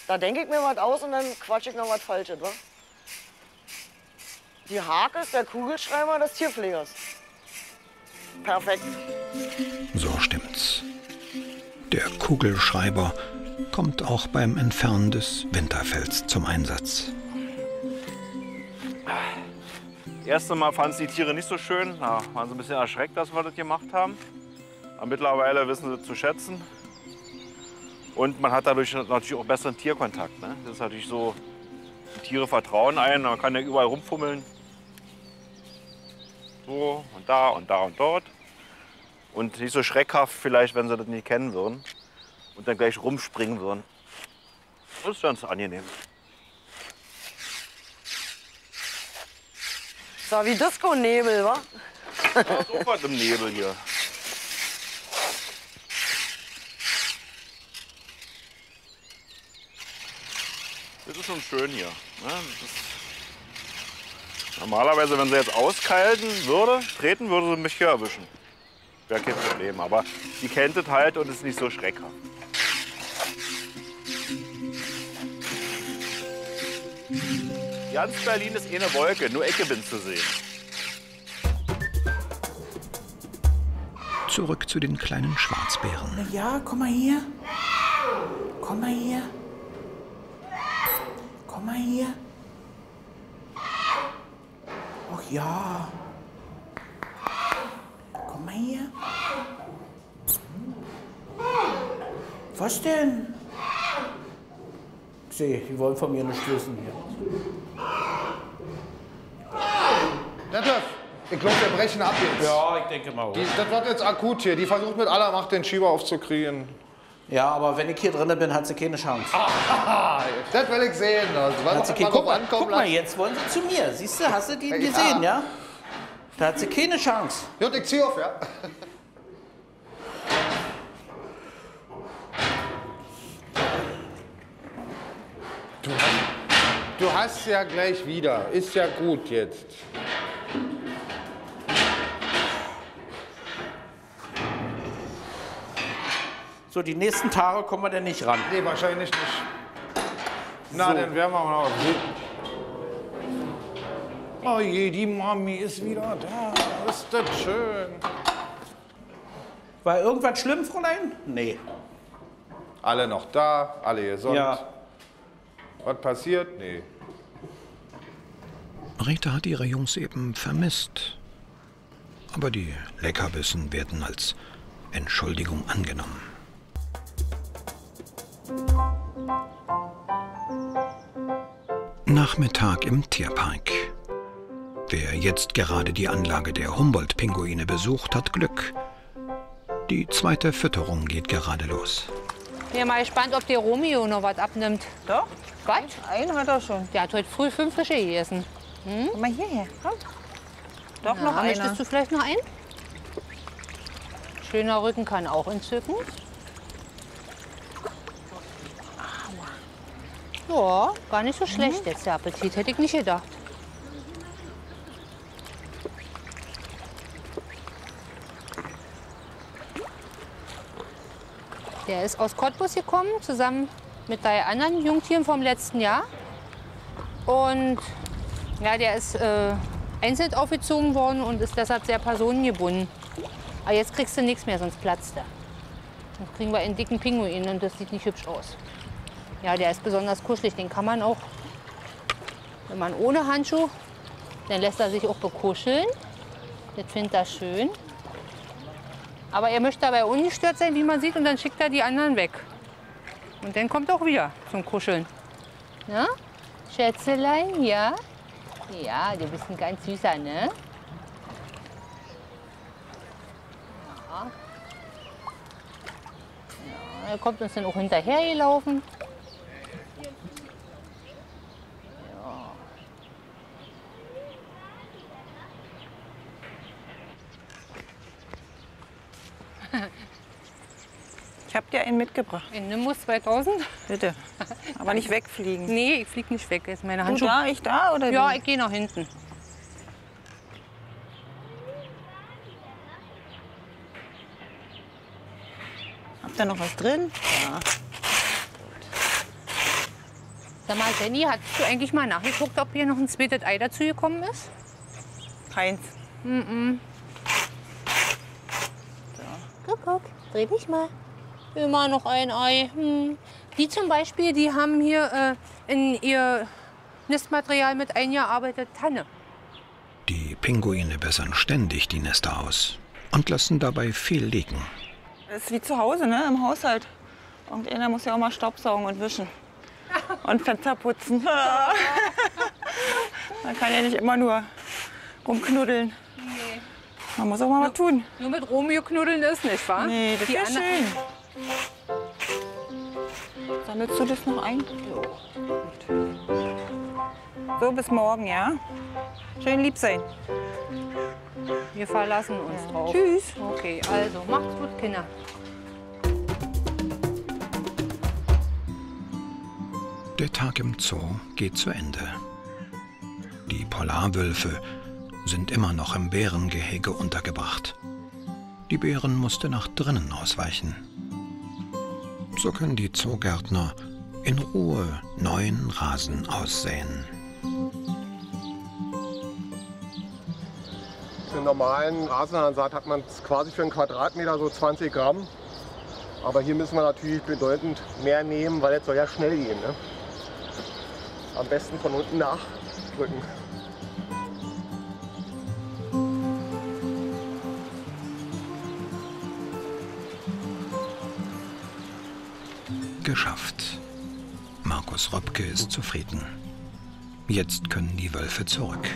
Da denke ich mir was aus und dann quatsch ich noch was Falsches, wa? Die Hake ist der Kugelschreiber des Tierpflegers. Perfekt. So stimmt's. Der Kugelschreiber kommt auch beim Entfernen des Winterfells zum Einsatz. Erst einmal fanden es die Tiere nicht so schön. Da waren sie ein bisschen erschreckt, dass wir das gemacht haben. Aber mittlerweile wissen sie zu schätzen. Und man hat dadurch natürlich auch besseren Tierkontakt. Ne? Das ist natürlich so, die Tiere vertrauen einem, man kann ja überall rumfummeln. So und da und da und dort. Und nicht so schreckhaft vielleicht, wenn sie das nicht kennen würden. Und dann gleich rumspringen würden. Das ist ganz angenehm. So wie Disco-Nebel, wa? Da ist auch was im Nebel hier. Das ist schon schön hier. Ne? Das ist normalerweise, wenn sie jetzt auskalten würde, treten, würde sie mich hier erwischen. Wäre kein Problem. Aber die kennt es halt und ist nicht so schreckhaft. Ganz Berlin ist eine Wolke, nur Ecke bin zu sehen. Zurück zu den kleinen Schwarzbären. Na ja, komm mal hier. Komm mal hier. Komm mal hier. Ach ja. Komm mal hier. Was denn? Seh, die wollen von mir nicht wissen hier. Detlef, ich glaube, wir brechen ab jetzt. Ja, ich denke mal. Das wird jetzt akut hier. Die versucht mit aller Macht, den Schieber aufzukriegen. Ja, aber wenn ich hier drin bin, hat sie keine Chance. Das will ich sehen. Guck mal, jetzt wollen sie zu mir. Siehst du, hast du die gesehen, ja? Da hat sie keine Chance. Gut, ich zieh auf, ja? Du hast ja gleich wieder. Ist ja gut jetzt. So, die nächsten Tage kommen wir denn nicht ran. Nee, wahrscheinlich nicht. Na, So. dann werden wir mal. Oh je, die Mami ist wieder da. Ist das schön. War irgendwas schlimm, Fräulein? Nee. Alle noch da, alle gesund. Ja. Was passiert? Nee. Rita hat ihre Jungs eben vermisst. Aber die Leckerbissen werden als Entschuldigung angenommen. Nachmittag im Tierpark. Wer jetzt gerade die Anlage der Humboldt-Pinguine besucht, hat Glück. Die zweite Fütterung geht gerade los. Ich bin mal gespannt, ob der Romeo noch was abnimmt. Doch, Was? einen hat er schon. Der hat heute früh 5 Fische gegessen. Komm mal hierher, komm. Doch, Ja, noch einer. möchtest du vielleicht noch einen? Schöner Rücken kann auch entzücken. Ja, gar nicht so schlecht jetzt, der Appetit. Hätte ich nicht gedacht. Der ist aus Cottbus gekommen, zusammen mit 3 anderen Jungtieren vom letzten Jahr. Und ja, der ist einzeln aufgezogen worden und ist deshalb sehr personengebunden. Aber jetzt kriegst du nichts mehr, sonst platzt er. Dann kriegen wir einen dicken Pinguin und das sieht nicht hübsch aus. Ja, der ist besonders kuschelig. Den kann man auch, wenn man ohne Handschuh, dann lässt er sich auch bekuscheln. Das findet er schön. Aber er möchte dabei ungestört sein, wie man sieht, und dann schickt er die anderen weg. Und dann kommt er auch wieder zum Kuscheln. Na? Schätzelein, ja? Ja, du bist ein ganz süßer, ne? Ja. Ja, er kommt uns dann auch hinterhergelaufen. Ich habe dir einen mitgebracht. In Nimbus 2000? Bitte. Aber nicht wegfliegen. Nee, ich flieg nicht weg. Ist meine Du Handschuhe. da, ich da oder Ja, wie? ich gehe nach hinten. Habt ihr noch was drin? Ja. Sag mal, Jenny, hattest du eigentlich mal nachgeguckt, ob hier noch ein zweites Ei dazu gekommen ist? Keins. Guck, dreh dich mal. Immer noch ein Ei. Die zum Beispiel, die haben hier in ihr Nistmaterial mit eingearbeitet Tanne. Die Pinguine bessern ständig die Nester aus und lassen dabei viel liegen. Das ist wie zu Hause, ne? Im Haushalt. Irgendeiner muss ja auch mal Staubsaugen und wischen. Und Fenster putzen. Man kann ja nicht immer nur rumknuddeln. Nee. Man muss auch mal was tun. Nur mit Romeo knuddeln ist nicht, wahr? Nee, das ist schön. Sammelst du das noch ein? So, bis morgen, ja? Schön lieb sein. Wir verlassen uns drauf. Tschüss. Okay, also macht's gut, Kinder. Der Tag im Zoo geht zu Ende. Die Polarwölfe sind immer noch im Bärengehege untergebracht. Die Bären musste nach drinnen ausweichen. So können die Zoogärtner in Ruhe neuen Rasen aussäen. Für einen normalen Rasensaat hat man quasi für einen Quadratmeter so 20 Gramm. Aber hier müssen wir natürlich bedeutend mehr nehmen, weil es soll ja schnell gehen. Ne? Am besten von unten nachdrücken. Geschafft. Markus Röpke ist zufrieden. Jetzt können die Wölfe zurück.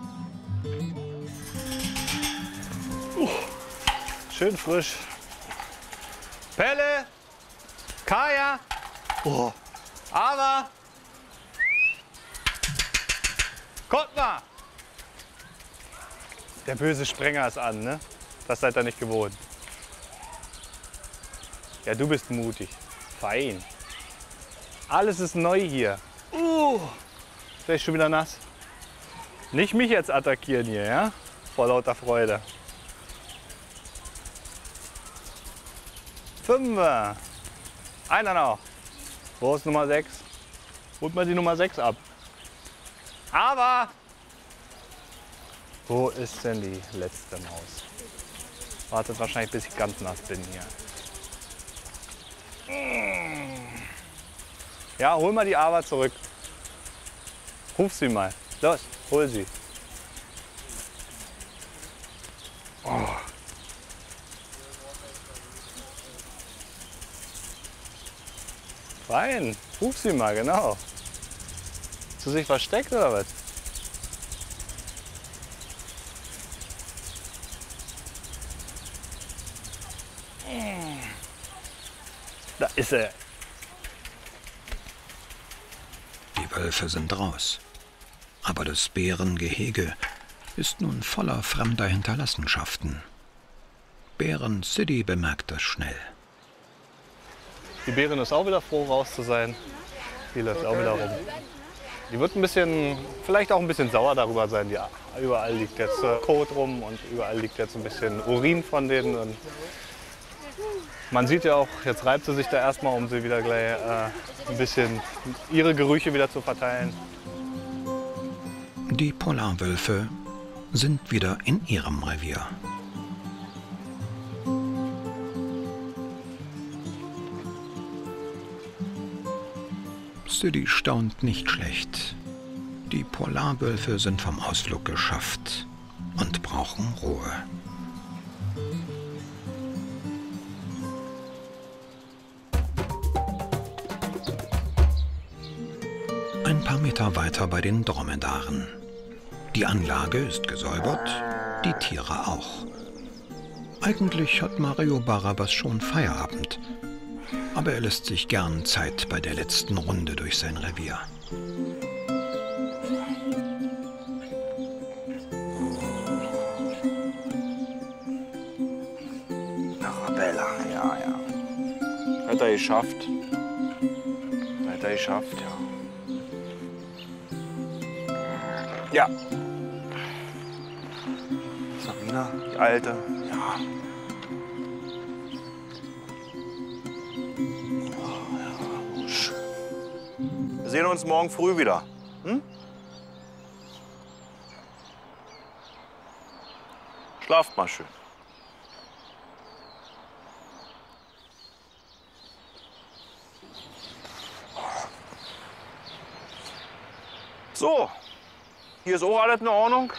Schön frisch. Pelle, Kaya, aber kommt mal. Der böse Sprenger ist an, ne? Das seid ihr nicht gewohnt. Ja, du bist mutig. Fein. Alles ist neu hier. Der ist schon wieder nass. Nicht mich jetzt attackieren hier, ja? Vor lauter Freude. 5. Einer noch. Wo ist Nummer 6? Holt mal die Nummer 6 ab. Aber wo ist denn die letzte Maus? Wartet wahrscheinlich, bis ich ganz nass bin hier. Ja, hol mal die Ava zurück. Ruf sie mal. Los, hol sie. Oh. Fein, ruf sie mal, genau. Hast du sich versteckt oder was? Da ist er. Die Wölfe sind raus. Aber das Bärengehege ist nun voller fremder Hinterlassenschaften. Bären City bemerkt das schnell. Die Bärin ist auch wieder froh, raus zu sein. Die läuft auch wieder rum. Die wird ein bisschen, vielleicht auch ein bisschen sauer darüber sein. Ja, überall liegt jetzt Kot rum und überall liegt jetzt ein bisschen Urin von denen. Und man sieht ja auch, jetzt reibt sie sich da erstmal, um sie wieder gleich ein bisschen ihre Gerüche wieder zu verteilen. Die Polarwölfe sind wieder in ihrem Revier. City staunt nicht schlecht. Die Polarwölfe sind vom Ausflug geschafft und brauchen Ruhe. Ein paar Meter weiter bei den Dromedaren. Die Anlage ist gesäubert, die Tiere auch. Eigentlich hat Mario Barabas schon Feierabend. Aber er lässt sich gern Zeit bei der letzten Runde durch sein Revier. Arabella, ja. Hat er geschafft. Hat er geschafft, ja. Ja. Sabina, die Alte, ja. Wir sehen uns morgen früh wieder. Hm? Schlaft mal schön. So, hier ist auch alles in Ordnung.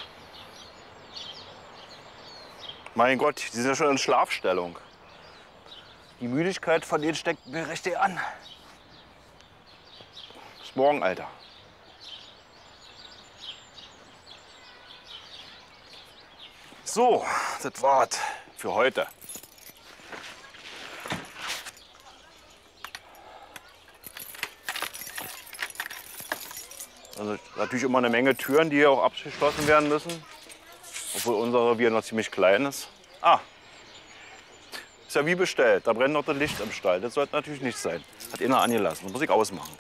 Mein Gott, die sind ja schon in Schlafstellung. Die Müdigkeit von denen steckt mir richtig an. Bis morgen, Alter. So, das war's für heute. Also natürlich immer eine Menge Türen, die hier auch abgeschlossen werden müssen. Obwohl unser Revier noch ziemlich klein ist. Ah, ist ja wie bestellt. Da brennt noch das Licht im Stall. Das sollte natürlich nicht sein. Hat einer angelassen. Das muss ich ausmachen.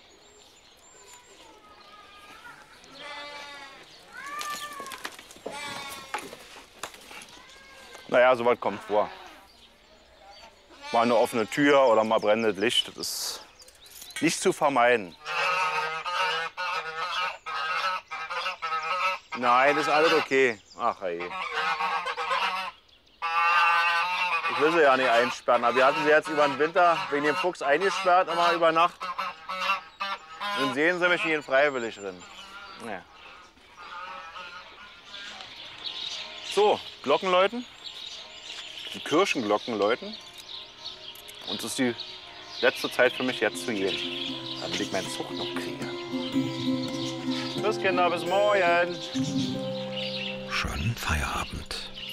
Naja, sowas kommt vor. Mal eine offene Tür oder mal brennendes Licht. Das ist nicht zu vermeiden. Nein, ist alles okay. Ach hey. Ich will sie ja nicht einsperren, aber wir hatten sie jetzt über den Winter wegen dem Fuchs eingesperrt, immer über Nacht. Nun sehen sie mich nicht freiwillig drin. Ja. So, Glocken läuten. Die Kirchenglocken läuten. Und es ist die letzte Zeit für mich jetzt zu gehen, damit ich meinen Zug noch kriege. Tschüss Kinder, bis morgen. Schon Feierabend.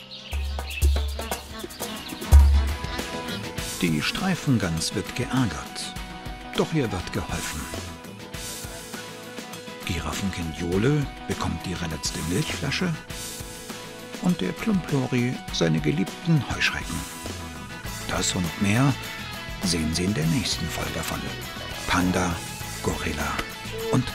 Die Streifengans wird geärgert, doch ihr wird geholfen. Giraffenkind Jole bekommt ihre letzte Milchflasche und der Plumplori seine geliebten Heuschrecken. Das und mehr sehen Sie in der nächsten Folge von Panda, Gorilla und